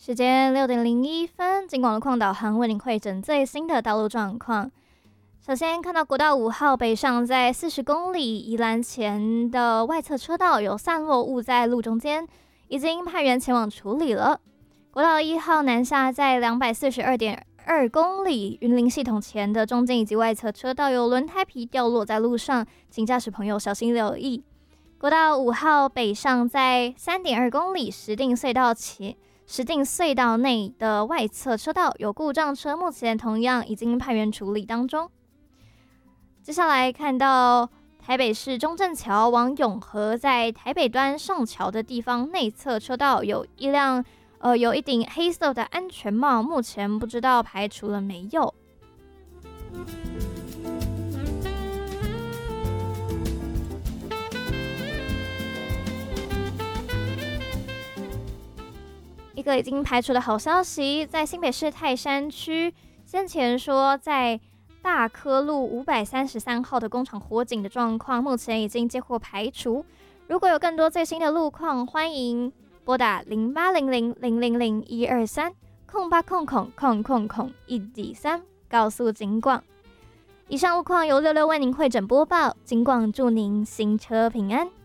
时间6:01，警广路况导航为您汇整最新的道路状况。首先看到国道5号北上在40公里宜兰前的外侧车道有散落物在路中间，已经派员前往处理了。国道1号南下在242.2公里云林系统前的中间以及外侧车道有轮胎皮掉落在路上，请驾驶朋友小心留意。国道5号北上在3.2公里石碇隧道内的外侧车道有故障车，目前同样已经派员处理当中。接下来看到台北市中正桥往永和，在台北端上桥的地方内侧车道有一顶黑色的安全帽，目前不知道排除了没有。一个已经排除的好消息，在新北市泰山区，先前说在大科路533号的工厂火警的状况，目前已经接获排除。如果有更多最新的路况，欢迎拨打0800-000-123-0800-1D3告诉警广。以上路况由66为您汇整播报，警广祝您行车平安。